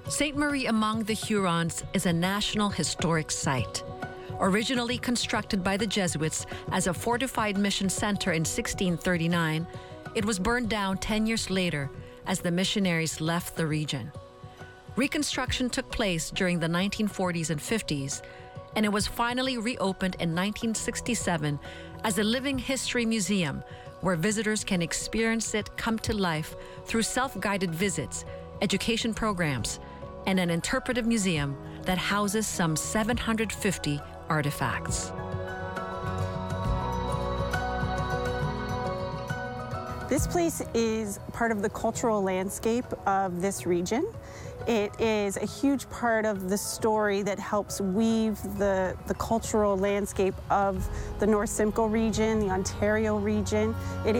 Ste. Marie among the Hurons is a National Historic Site. Originally constructed by the Jesuits as a fortified mission center in 1639, it was burned down 10 years later as the missionaries left the region. Reconstruction took place during the 1940s and 50s, and it was finally reopened in 1967 as a living history museum where visitors can experience it come to life through self-guided visits, education programs, and an interpretive museum that houses some 750 artifacts. This place is part of the cultural landscape of this region. It is a huge part of the story that helps weave the cultural landscape of the North Simcoe region, the Ontario region. It